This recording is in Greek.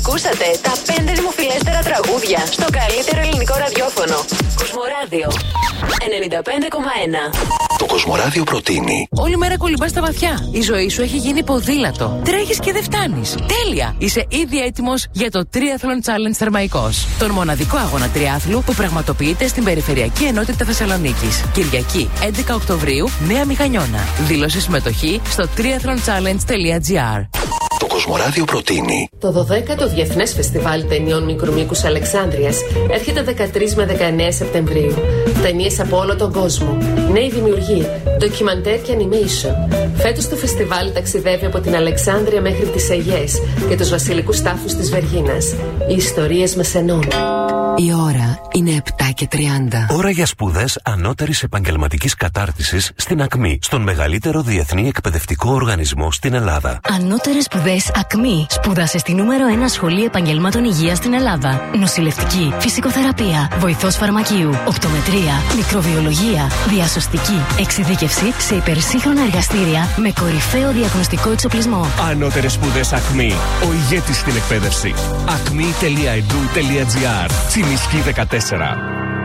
Ακούσατε τα 5 δημοφιλέστερα τραγούδια στο καλύτερο ελληνικό ραδιόφωνο. Κοσμοράδιο 95,1. Το Κοσμοράδιο προτείνει. Όλη μέρα κολυμπάς στα βαθιά. Η ζωή σου έχει γίνει ποδήλατο. Τρέχεις και δεν φτάνεις. Τέλεια! Είσαι ήδη έτοιμος για το Triathlon Challenge Θερμαϊκός. Τον μοναδικό αγώνα τριάθλου που πραγματοποιείται στην Περιφερειακή Ενότητα Θεσσαλονίκης. Κυριακή 11 Οκτωβρίου, Νέα Μηχανιώνα. Δήλωση συμμετοχή στο triathlonchallenge.gr. Το Κοσμοράδιο προτείνει. Το 12ο Διεθνές Φεστιβάλ Ταινιών Μικρού Μήκους Αλεξάνδρειας έρχεται 13 με 19 Σεπτεμβρίου. Ταινίες από όλο τον κόσμο. Νέοι δημιουργοί, ντοκιμαντέρ και animation. Φέτος το φεστιβάλ ταξιδεύει από την Αλεξάνδρεια μέχρι τις Αιγές και τους βασιλικούς τάφους της Βεργίνας. Οι ιστορίες μας ενώνουν. Η ώρα είναι 7:30. Ώρα για σπουδές ανώτερης επαγγελματικής κατάρτισης στην ΑΚΜΗ, στον μεγαλύτερο διεθνή εκπαιδευτικό οργανισμό στην Ελλάδα. Ανώτερες σπουδές ΑΚΜΗ. Σπούδασε στη νούμερο 1 σχολή επαγγελμάτων υγείας στην Ελλάδα. Νοσηλευτική, φυσικοθεραπεία, βοηθός φαρμακείου, οπτομετρία, μικροβιολογία, διασωστική, εξειδίκευση σε υπερσύγχρονα εργαστήρια με κορυφαίο διαγνωστικό εξοπλισμό. Ανώτερες σπουδές ΑΚΜΗ. Ο ηγέτης στην εκπαίδευση. acme.edu.gr. Τσιμισκή 14.